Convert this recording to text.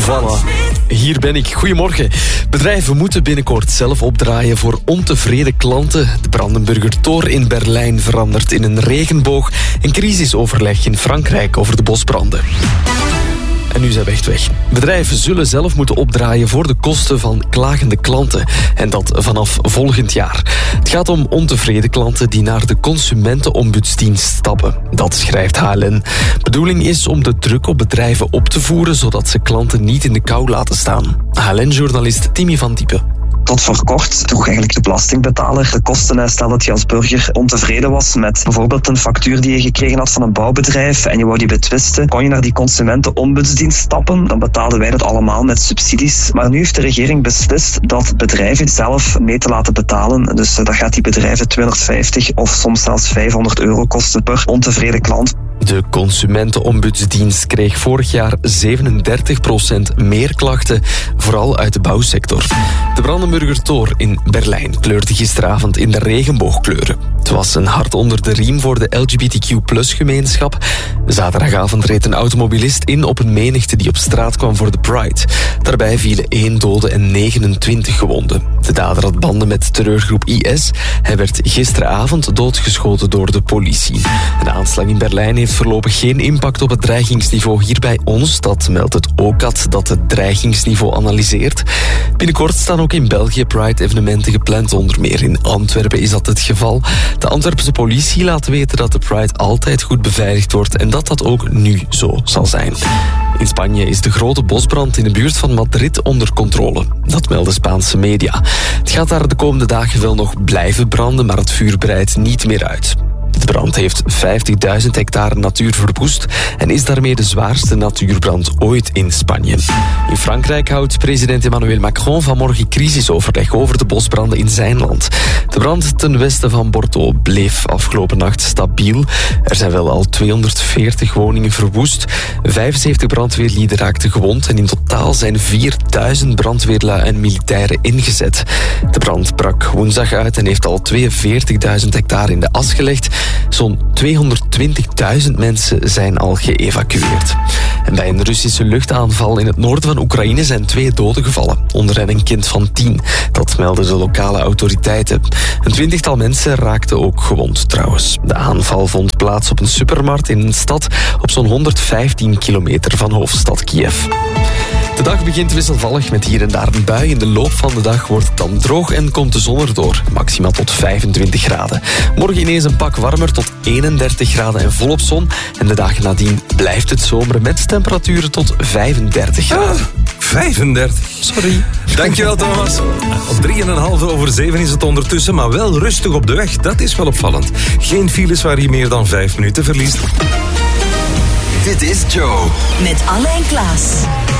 Voilà, hier ben ik. Goedemorgen. Bedrijven moeten binnenkort zelf opdraaien voor ontevreden klanten. De Brandenburger Tor in Berlijn verandert in een regenboog. En crisisoverleg in Frankrijk over de bosbranden. En nu zijn we echt weg. Bedrijven zullen zelf moeten opdraaien voor de kosten van klagende klanten. En dat vanaf volgend jaar. Het gaat om ontevreden klanten die naar de Consumentenombudsdienst stappen. Dat schrijft HLN. Bedoeling is om de druk op bedrijven op te voeren, zodat ze klanten niet in de kou laten staan. HLN-journalist Timmy van Diepen. Tot voor kort droeg eigenlijk de belastingbetaler de kosten. Stel dat je als burger ontevreden was met bijvoorbeeld een factuur die je gekregen had van een bouwbedrijf en je wou die betwisten, kon je naar die Consumentenombudsdienst stappen. Dan betaalden wij dat allemaal met subsidies. Maar nu heeft de regering beslist dat bedrijven zelf mee te laten betalen. Dus dat gaat die bedrijven 250 of soms zelfs 500 euro kosten per ontevreden klant. De Consumentenombudsdienst kreeg vorig jaar 37% meer klachten, vooral uit de bouwsector. De Brandenburger Tor in Berlijn kleurde gisteravond in de regenboogkleuren. Het was een hart onder de riem voor de LGBTQ+-gemeenschap. Zaterdagavond reed een automobilist in op een menigte die op straat kwam voor de Pride. Daarbij vielen 1 dode en 29 gewonden. De dader had banden met terreurgroep IS. Hij werd gisteravond doodgeschoten door de politie. De aanslag in Berlijn heeft voorlopig geen impact op het dreigingsniveau hier bij ons. Dat meldt het OCAT, dat het dreigingsniveau analyseert. Binnenkort staan ook in België Pride-evenementen gepland. Onder meer in Antwerpen is dat het geval. De Antwerpse politie laat weten dat de Pride altijd goed beveiligd wordt en dat dat ook nu zo zal zijn. In Spanje is de grote bosbrand in de buurt van Madrid onder controle. Dat melden Spaanse media. Het gaat daar de komende dagen wel nog blijven branden, maar het vuur breidt niet meer uit. De brand heeft 50.000 hectare natuur verwoest en is daarmee de zwaarste natuurbrand ooit in Spanje. In Frankrijk houdt president Emmanuel Macron vanmorgen crisisoverleg over de bosbranden in zijn land. De brand ten westen van Bordeaux bleef afgelopen nacht stabiel. Er zijn wel al 240 woningen verwoest. 75 brandweerlieden raakten gewond en in totaal zijn 4000 brandweerlui en militairen ingezet. De brand brak woensdag uit en heeft al 42.000 hectare in de as gelegd. Zo'n 220.000 mensen zijn al geëvacueerd. En bij een Russische luchtaanval in het noorden van Oekraïne zijn 2 doden gevallen. Onder hen een kind van 10. Dat melden de lokale autoriteiten. Een 20-tal mensen raakten ook gewond trouwens. De aanval vond plaats op een supermarkt in een stad op zo'n 115 kilometer van hoofdstad Kiev. De dag begint wisselvallig met hier en daar een bui. In de loop van de dag wordt het dan droog en komt de zon erdoor. Maximaal tot 25 graden. Morgen ineens een pak warmer tot 31 graden en volop zon. En de dagen nadien blijft het zomeren met temperaturen tot 35 graden. 35? Sorry. Dankjewel, Thomas. Op 6:03 is het ondertussen, maar wel rustig op de weg. Dat is wel opvallend. Geen files waar je meer dan 5 minuten verliest. Dit is Joe. Met Anne en Klaas.